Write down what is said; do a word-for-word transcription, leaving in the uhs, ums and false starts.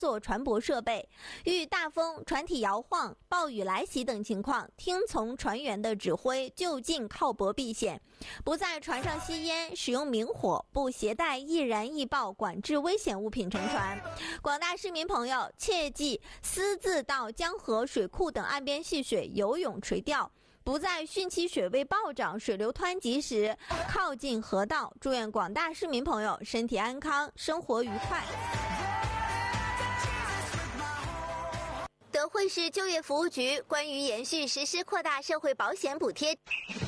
做船舶设备，遇大风、船体摇晃、暴雨来袭等情况，听从船员的指挥，就近靠泊避险，不在船上吸烟、使用明火，不携带易燃易爆、管制危险物品乘船。广大市民朋友切记私自到江河、水库等岸边戏水、游泳、垂钓，不在汛期水位暴涨、水流湍急时靠近河道。祝愿广大市民朋友身体安康，生活愉快。德惠市就业服务局关于延续实施扩大社会保险补贴。